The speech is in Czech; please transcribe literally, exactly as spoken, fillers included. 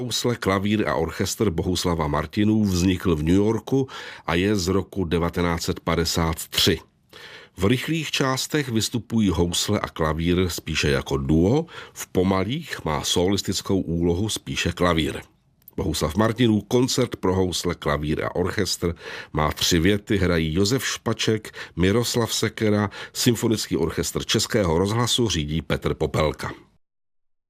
Housle, klavír a orchestr Bohuslava Martinů vznikl v New Yorku a je z roku devatenáct set padesát tři. V rychlých částech vystupují housle a klavír spíše jako duo, v pomalých má solistickou úlohu spíše klavír. Bohuslav Martinů koncert pro housle, klavír a orchestr má tři věty, hrají Josef Špaček, Miroslav Sekera, Symfonický orchestr Českého rozhlasu řídí Petr Popelka.